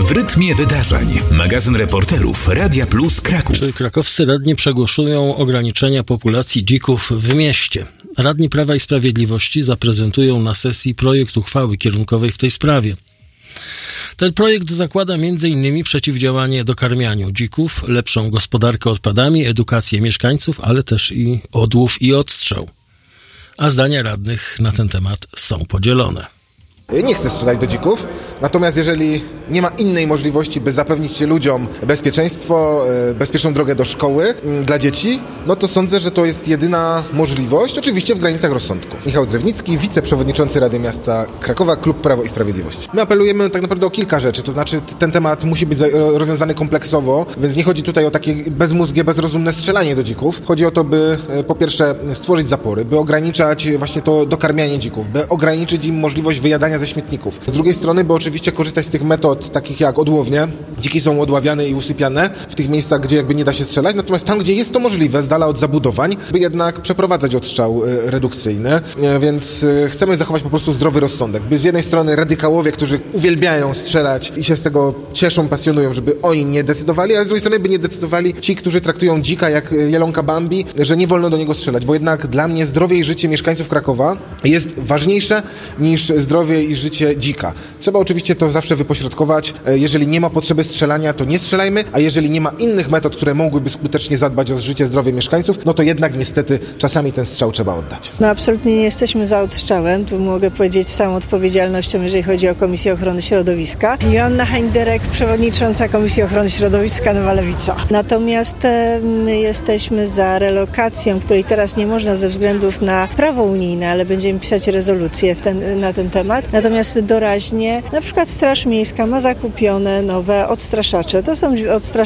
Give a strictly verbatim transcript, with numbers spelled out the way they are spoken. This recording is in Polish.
W rytmie wydarzeń. Magazyn reporterów Radia Plus Kraków. Czy krakowscy radni przegłosują ograniczenia populacji dzików w mieście? Radni Prawa i Sprawiedliwości zaprezentują na sesji projekt uchwały kierunkowej w tej sprawie. Ten projekt zakłada między innymi przeciwdziałanie dokarmianiu dzików, lepszą gospodarkę odpadami, edukację mieszkańców, ale też i odłów i odstrzał. A zdania radnych na ten temat są podzielone. Nie chcę strzelać do dzików, natomiast jeżeli nie ma innej możliwości, by zapewnić ludziom bezpieczeństwo, bezpieczną drogę do szkoły dla dzieci, no to sądzę, że to jest jedyna możliwość, oczywiście w granicach rozsądku. Michał Drewnicki, wiceprzewodniczący Rady Miasta Krakowa, Klub Prawo i Sprawiedliwość. My apelujemy tak naprawdę o kilka rzeczy, to znaczy ten temat musi być rozwiązany kompleksowo, więc nie chodzi tutaj o takie bezmózgie, bezrozumne strzelanie do dzików. Chodzi o to, by po pierwsze stworzyć zapory, by ograniczać właśnie to dokarmianie dzików, by ograniczyć im możliwość wyjadania ze śmietników. Z drugiej strony, by oczywiście korzystać z tych metod takich jak odłownie. Dziki są odławiane i usypiane w tych miejscach, gdzie jakby nie da się strzelać, natomiast tam, gdzie jest to możliwe, z dala od zabudowań, by jednak przeprowadzać odstrzał redukcyjny, więc chcemy zachować po prostu zdrowy rozsądek, by z jednej strony radykałowie, którzy uwielbiają strzelać i się z tego cieszą, pasjonują, żeby oni nie decydowali, ale z drugiej strony by nie decydowali ci, którzy traktują dzika jak jelonka Bambi, że nie wolno do niego strzelać, bo jednak dla mnie zdrowie i życie mieszkańców Krakowa jest ważniejsze niż zdrowie i życie dzika. Trzeba oczywiście to zawsze wypośrodkować. Jeżeli nie ma potrzeby strzelania, to nie strzelajmy, a jeżeli nie ma innych metod, które mogłyby skutecznie zadbać o życie, zdrowie mieszkańców, no to jednak niestety czasami ten strzał trzeba oddać. No absolutnie nie jesteśmy za odstrzałem. Tu mogę powiedzieć z całą odpowiedzialnością, jeżeli chodzi o Komisję Ochrony Środowiska. Joanna Heinderek, przewodnicząca Komisji Ochrony Środowiska, Nowa Lewica. Natomiast my jesteśmy za relokacją, której teraz nie można ze względów na prawo unijne, ale będziemy pisać rezolucję w ten, na ten temat. Natomiast doraźnie, na przykład Straż Miejska ma zakupione nowe odstraszacze. To są odstraszacze